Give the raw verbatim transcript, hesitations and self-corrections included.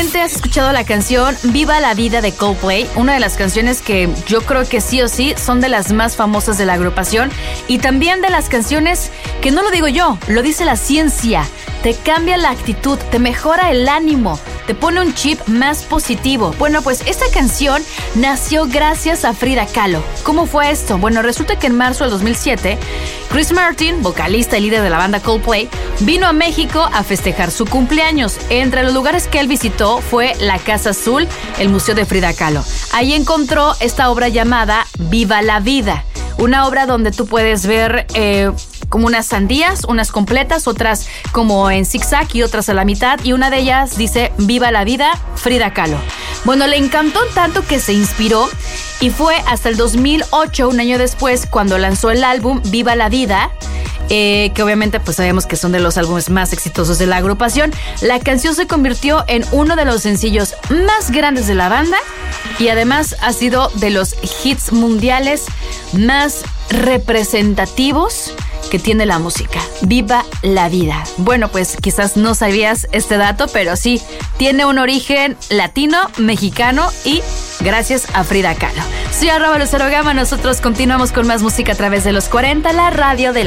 Seguramente has escuchado la canción Viva la Vida de Coldplay, una de las canciones que yo creo que sí o sí son de las más famosas de la agrupación y también de las canciones que no lo digo yo, lo dice la ciencia. Te cambia la actitud, te mejora el ánimo, te pone un chip más positivo. Bueno, pues esta canción nació gracias a Frida Kahlo. ¿Cómo fue esto? Bueno, resulta que en marzo del dos mil siete, Chris Martin, vocalista y líder de la banda Coldplay, vino a México a festejar su cumpleaños. Entre los lugares que él visitó fue la Casa Azul, el Museo de Frida Kahlo. Ahí encontró esta obra llamada Viva la Vida, una obra donde tú puedes ver eh, como unas sandías, unas completas, otras como en zigzag y otras a la mitad, y una de ellas dice Viva la Vida, Frida Kahlo. Bueno, le encantó tanto que se inspiró y fue hasta el dos mil ocho, un año después, cuando lanzó el álbum Viva la Vida, eh, que obviamente pues sabemos que son de los álbumes más exitosos de la agrupación. La canción se convirtió en uno de los sencillos más grandes de la banda y además ha sido de los hits mundiales más representativos que tiene la música. Viva la Vida. Bueno, pues quizás no sabías este dato, pero sí, tiene un origen latino, mexicano y gracias a Frida Kahlo. Soy arroba Lucero Gama, nosotros continuamos con más música a través de los cuarenta, la radio de la